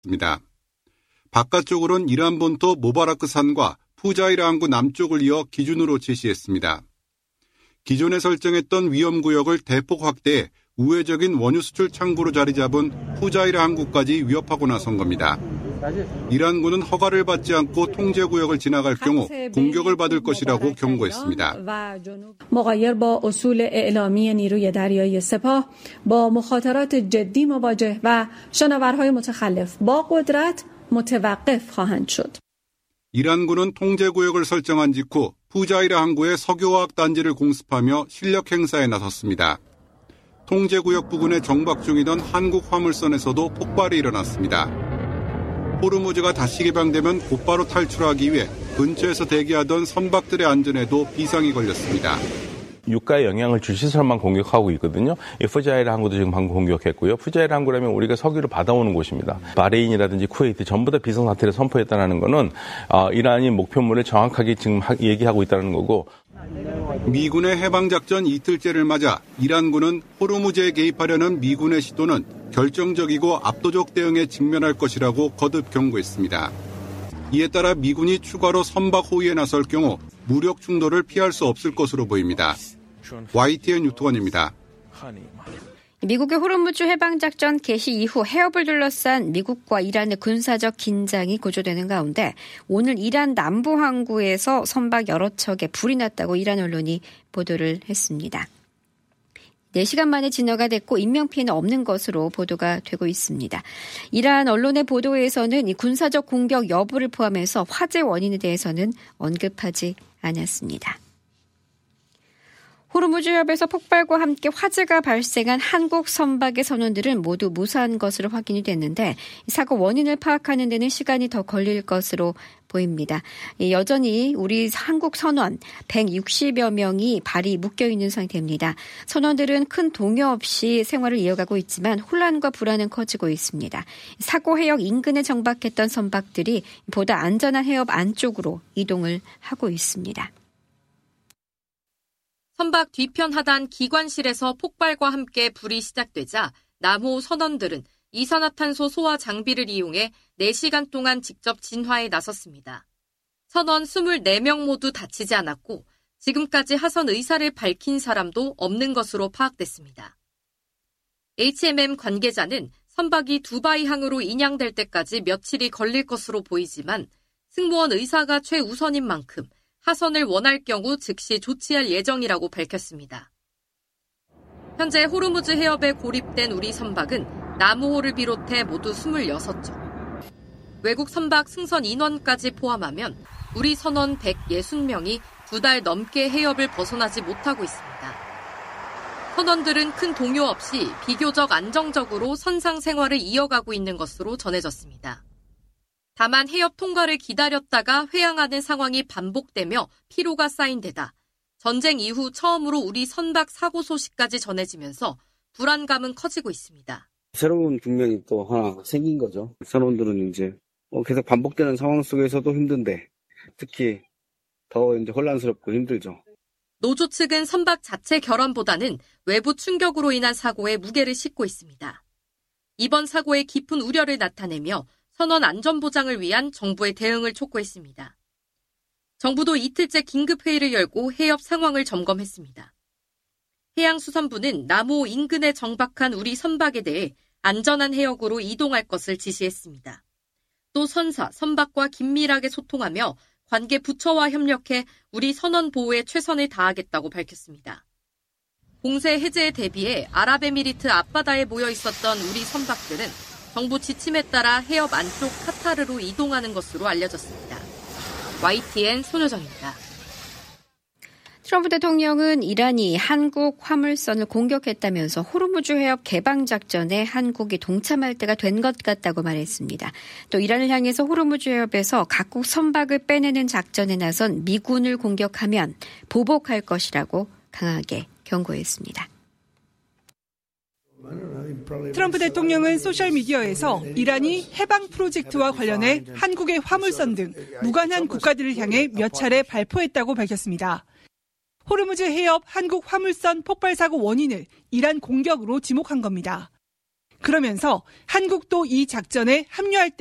있습니다. 바깥쪽으로는 이란 본토 모바라크 산과 푸자이라 항구 남쪽을 이어 기준으로 제시했습니다. 기존에 설정했던 위험구역을 대폭 확대해 우회적인 원유 수출 창구로 자리 잡은 푸자이라 항구까지 위협하고 나선 겁니다. 이란군은 허가를 받지 않고 통제구역을 지나갈 경우 공격을 받을 것이라고 경고했습니다. مغایر با اصول اعلامی نیروی دریایی سپاه با مخاطرات جدی مواجه و شناورهای متخلف با قدرت متوقف خواهند شد. 이란군은 통제구역을 설정한 직후 푸자이라 항구의 석유화학 단지를 공습하며 실력 행사에 나섰습니다. 통제구역 부근에 정박 중이던 한국 화물선에서도 폭발이 일어났습니다. 호르무즈가 다시 개방되면 곧바로 탈출하기 위해 근처에서 대기하던 선박들의 안전에도 비상이 걸렸습니다. 유가에 영향을 줄 시설만 공격하고 있거든요. 푸자이라 항구도 지금 방금 공격했고요. 푸자이라 항구라면 우리가 석유를 받아오는 곳입니다. 바레인이라든지 쿠웨이트 전부 다 비상사태를 선포했다는 거는 이란이 목표물을 정확하게 지금 얘기하고 있다는 거고. 미군의 해방작전 이틀째를 맞아 이란군은 호르무즈에 개입하려는 미군의 시도는 결정적이고 압도적 대응에 직면할 것이라고 거듭 경고했습니다. 이에 따라 미군이 추가로 선박 호위에 나설 경우 무력 충돌을 피할 수 없을 것으로 보입니다. YTN 유튜원입니다. 미국의 호르무즈 해방작전 개시 이후 해협을 둘러싼 미국과 이란의 군사적 긴장이 고조되는 가운데 오늘 이란 남부 항구에서 선박 여러 척에 불이 났다고 이란 언론이 보도를 했습니다. 4시간 만에 진화가 됐고 인명피해는 없는 것으로 보도가 되고 있습니다. 이란 언론의 보도에서는 이 군사적 공격 여부를 포함해서 화재 원인에 대해서는 언급하지 않았습니다. 호르무즈 해협에서 폭발과 함께 화재가 발생한 한국 선박의 선원들은 모두 무사한 것으로 확인이 됐는데 사고 원인을 파악하는 데는 시간이 더 걸릴 것으로 보입니다. 여전히 우리 한국 선원 160여 명이 발이 묶여있는 상태입니다. 선원들은 큰 동요 없이 생활을 이어가고 있지만 혼란과 불안은 커지고 있습니다. 사고 해역 인근에 정박했던 선박들이 보다 안전한 해협 안쪽으로 이동을 하고 있습니다. 선박 뒤편 하단 기관실에서 폭발과 함께 불이 시작되자 남호 선원들은 이산화탄소 소화 장비를 이용해 4시간 동안 직접 진화에 나섰습니다. 선원 24명 모두 다치지 않았고 지금까지 하선 의사를 밝힌 사람도 없는 것으로 파악됐습니다. HMM 관계자는 선박이 두바이항으로 인양될 때까지 며칠이 걸릴 것으로 보이지만 승무원 의사가 최우선인 만큼 하선을 원할 경우 즉시 조치할 예정이라고 밝혔습니다. 현재 호르무즈 해협에 고립된 우리 선박은 남우호를 비롯해 모두 26척. 외국 선박 승선 인원까지 포함하면 우리 선원 160명이 2달 넘게 해협을 벗어나지 못하고 있습니다. 선원들은 큰 동요 없이 비교적 안정적으로 선상 생활을 이어가고 있는 것으로 전해졌습니다. 다만 해협 통과를 기다렸다가 회항하는 상황이 반복되며 피로가 쌓인 데다 전쟁 이후 처음으로 우리 선박 사고 소식까지 전해지면서 불안감은 커지고 있습니다. 새로운 국면이 또 하나 생긴 거죠. 선원들은 이제 계속 반복되는 상황 속에서도 힘든데 특히 더 이제 혼란스럽고 힘들죠. 노조 측은 선박 자체 결함보다는 외부 충격으로 인한 사고에 무게를 싣고 있습니다. 이번 사고의 깊은 우려를 나타내며 선원 안전보장을 위한 정부의 대응을 촉구했습니다. 정부도 이틀째 긴급회의를 열고 해협 상황을 점검했습니다. 해양수산부는 남호 인근에 정박한 우리 선박에 대해 안전한 해역으로 이동할 것을 지시했습니다. 또 선사, 선박과 긴밀하게 소통하며 관계 부처와 협력해 우리 선원 보호에 최선을 다하겠다고 밝혔습니다. 공세 해제에 대비해 아랍에미리트 앞바다에 모여 있었던 우리 선박들은 정부 지침에 따라 해협 안쪽 카타르로 이동하는 것으로 알려졌습니다. YTN 손효정입니다. 트럼프 대통령은 이란이 한국 화물선을 공격했다면서 호르무즈 해협 개방 작전에 한국이 동참할 때가 된 것 같다고 말했습니다. 또 이란을 향해서 호르무즈 해협에서 각국 선박을 빼내는 작전에 나선 미군을 공격하면 보복할 것이라고 강하게 경고했습니다. 트럼프 대통령은 소셜미디어에서 이란이 해방 프로젝트와 관련해 한국의 화물선 등 무관한 국가들을 향해 몇 차례 발표했다고 밝혔습니다. 호르무즈 해협 한국 화물선 폭발 사고 원인을 이란 공격으로 지목한 겁니다. 그러면서 한국도 이 작전에 합류할